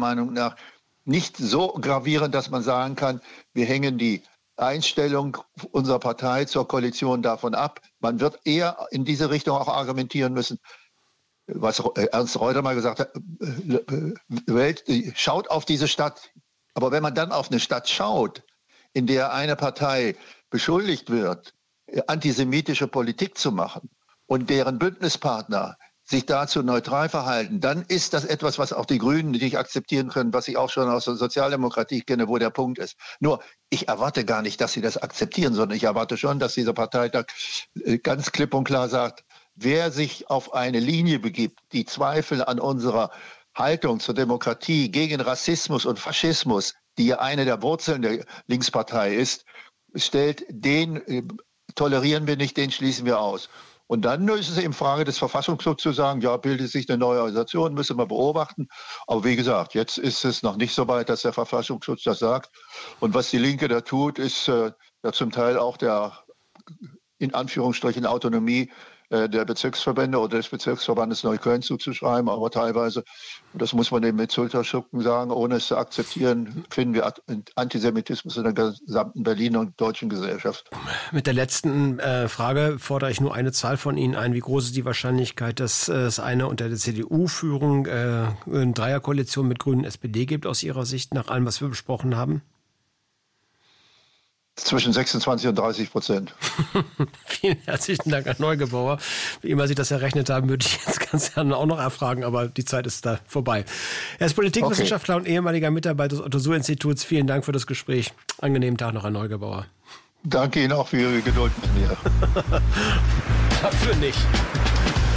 Meinung nach nicht so gravierend, dass man sagen kann, wir hängen die Einstellung unserer Partei zur Koalition davon ab. Man wird eher in diese Richtung auch argumentieren müssen, was Ernst Reuter mal gesagt hat, Welt, schaut auf diese Stadt. Aber wenn man dann auf eine Stadt schaut, in der eine Partei beschuldigt wird, antisemitische Politik zu machen und deren Bündnispartner sich dazu neutral verhalten, dann ist das etwas, was auch die Grünen nicht akzeptieren können, was ich auch schon aus der Sozialdemokratie kenne, wo der Punkt ist. Nur, ich erwarte gar nicht, dass sie das akzeptieren, sondern ich erwarte schon, dass dieser Parteitag ganz klipp und klar sagt, wer sich auf eine Linie begibt, die Zweifel an unserer Haltung zur Demokratie gegen Rassismus und Faschismus, die ja eine der Wurzeln der Linkspartei ist, stellt, den tolerieren wir nicht, den schließen wir aus. Und dann ist es eben Frage des Verfassungsschutzes zu sagen, ja, bildet sich eine neue Organisation, müssen wir beobachten. Aber wie gesagt, jetzt ist es noch nicht so weit, dass der Verfassungsschutz das sagt. Und was die Linke da tut, ist ja zum Teil auch der, in Anführungsstrichen, Autonomie der Bezirksverbände oder des Bezirksverbandes Neukölln zuzuschreiben, aber teilweise, das muss man eben mit Schulterzucken sagen, ohne es zu akzeptieren, finden wir Antisemitismus in der gesamten Berliner und deutschen Gesellschaft. Mit der letzten Frage fordere ich nur eine Zahl von Ihnen ein. Wie groß ist die Wahrscheinlichkeit, dass es eine unter der CDU-Führung eine Dreierkoalition mit Grünen und SPD gibt, aus Ihrer Sicht, nach allem, was wir besprochen haben? Zwischen 26 und 30%. Vielen herzlichen Dank, Herr Neugebauer. Wie immer Sie das errechnet haben, würde ich jetzt ganz gerne auch noch erfragen, aber die Zeit ist da vorbei. Er ist Politikwissenschaftler und ehemaliger Mitarbeiter des Otto-Suhr-Instituts. Vielen Dank für das Gespräch. Angenehmen Tag noch, Herr Neugebauer. Danke Ihnen auch für Ihre Geduld mit mir. Dafür nicht.